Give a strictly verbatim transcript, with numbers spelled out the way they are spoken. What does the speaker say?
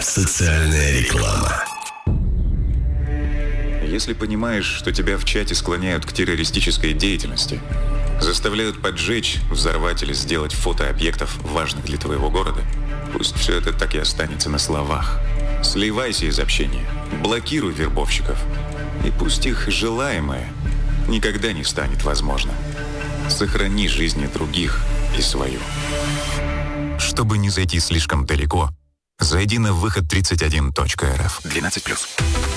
Социальная реклама. Если понимаешь, что тебя в чате склоняют к террористической деятельности, заставляют поджечь, взорвать или сделать фото объектов, важных для твоего города, пусть все это так и останется на словах. Сливайся из общения, блокируй вербовщиков, и пусть их желаемое никогда не станет возможным. Сохрани жизни других и свою. Чтобы не зайти слишком далеко, зайди на выход тридцать один точка эр эф. двенадцать плюс.